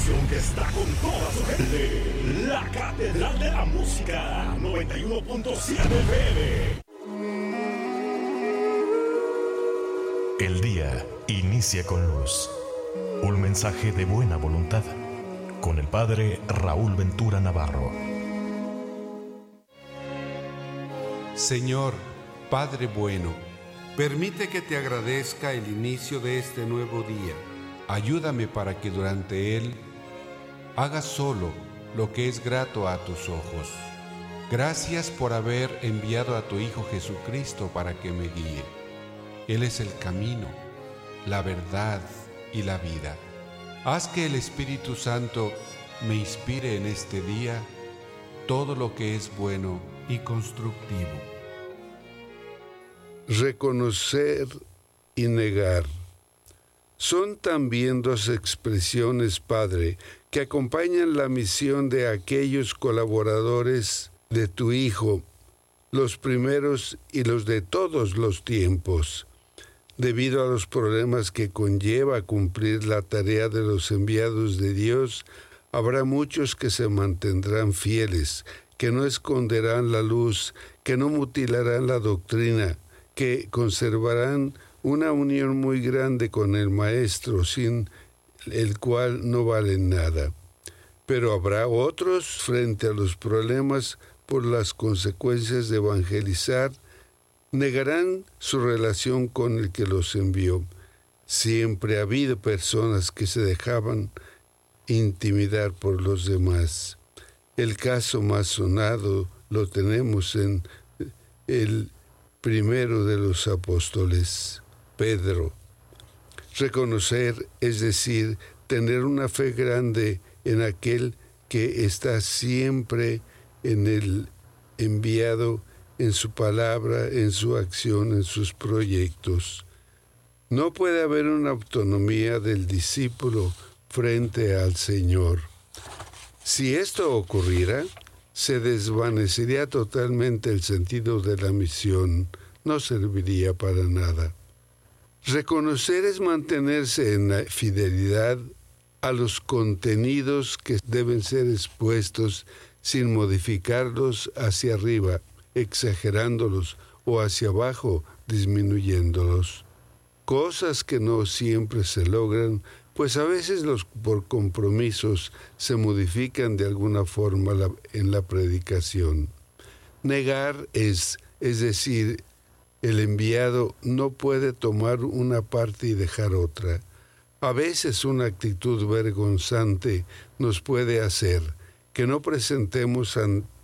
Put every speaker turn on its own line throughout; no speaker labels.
estación que está con toda su gente. La Catedral de la Música, 91.7 FM.
El día inicia con luz. Un mensaje de buena voluntad. Con el Padre Raúl Ventura Navarro.
Señor, Padre bueno, permite que te agradezca el inicio de este nuevo día. Ayúdame para que durante él haga solo lo que es grato a tus ojos. Gracias por haber enviado a tu Hijo Jesucristo para que me guíe. Él es el camino, la verdad y la vida. Haz que el Espíritu Santo me inspire en este día todo lo que es bueno y constructivo.
Reconocer y negar son también dos expresiones, Padre, que acompañan la misión de aquellos colaboradores de tu Hijo, los primeros y los de todos los tiempos. Debido a los problemas que conlleva cumplir la tarea de los enviados de Dios, habrá muchos que se mantendrán fieles, que no esconderán la luz, que no mutilarán la doctrina, que conservarán una unión muy grande con el Maestro, sin el cual no valen nada. Pero habrá otros, frente a los problemas por las consecuencias de evangelizar, negarán su relación con el que los envió. Siempre ha habido personas que se dejaban intimidar por los demás. El caso más sonado lo tenemos en el primero de los apóstoles, Pedro. Reconocer, es decir, tener una fe grande en aquel que está siempre en el enviado, en su palabra, en su acción, en sus proyectos. No puede haber una autonomía del discípulo frente al Señor. Si esto ocurriera, se desvanecería totalmente el sentido de la misión, no serviría para nada. Reconocer es mantenerse en la fidelidad a los contenidos que deben ser expuestos sin modificarlos hacia arriba, exagerándolos, o hacia abajo, disminuyéndolos. Cosas que no siempre se logran, pues a veces por compromisos se modifican de alguna forma en la predicación. Negar es decir, el enviado no puede tomar una parte y dejar otra. A veces una actitud vergonzante nos puede hacer que no presentemos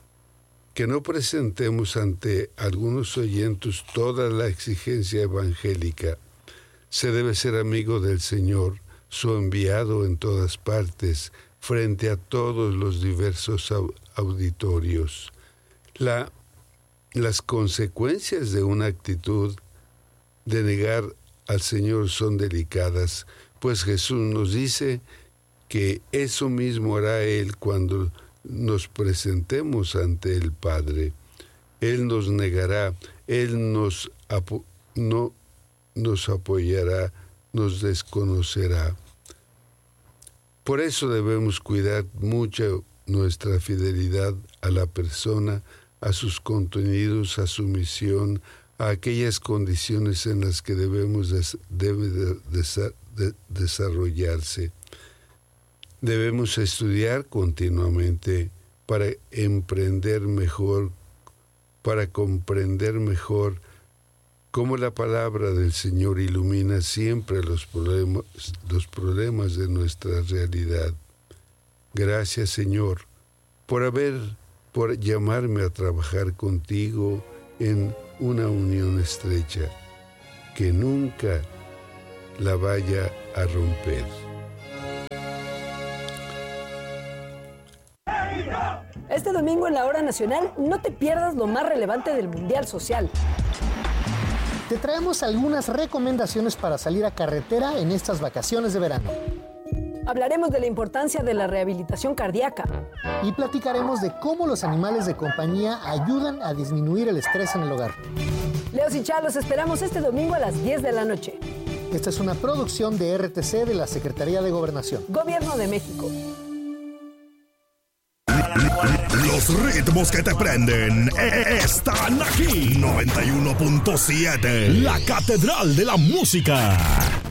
ante algunos oyentes toda la exigencia evangélica. Se debe ser amigo del Señor, su enviado en todas partes, frente a todos los diversos auditorios. Las consecuencias de una actitud de negar al Señor son delicadas, pues Jesús nos dice que eso mismo hará Él cuando nos presentemos ante el Padre. Él nos negará, Él no nos apoyará, nos desconocerá. Por eso debemos cuidar mucho nuestra fidelidad a la persona, a sus contenidos, a su misión, a aquellas condiciones en las que debe desarrollarse. Debemos estudiar continuamente para emprender mejor, para comprender mejor cómo la palabra del Señor ilumina siempre los problemas de nuestra realidad. Gracias, Señor, por llamarme a trabajar contigo en una unión estrecha, que nunca la vaya a romper.
Este domingo en la Hora Nacional no te pierdas lo más relevante del Mundial Social.
Te traemos algunas recomendaciones para salir a carretera en estas vacaciones de verano.
Hablaremos de la importancia de la rehabilitación cardíaca.
Y platicaremos de cómo los animales de compañía ayudan a disminuir el estrés en el hogar.
Leos y Chá, los esperamos este domingo a las 10 de la noche.
Esta es una producción de RTC de la Secretaría de Gobernación.
Gobierno de México.
Los ritmos que te prenden están aquí. 91.7, la Catedral de la Música.